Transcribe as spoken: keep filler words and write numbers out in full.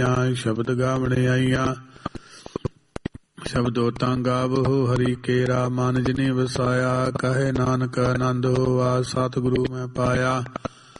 ਆਈਆਂ, ਸ਼ਬਦ ਗਾਵਣੇ ਆਈਆਂ। ਸ਼ਬਦੋ ਤਾਂ ਗਾਵਹੁ ਹਰੀ ਕੇਰਾ, ਮਨ ਜਿਨੇ ਵਸਾਇਆ। ਕਹੇ ਨਾਨਕ ਆਨੰਦ ਹੋਆ, ਸਤਿਗੁਰੂ ਮੈਂ ਪਾਇਆ।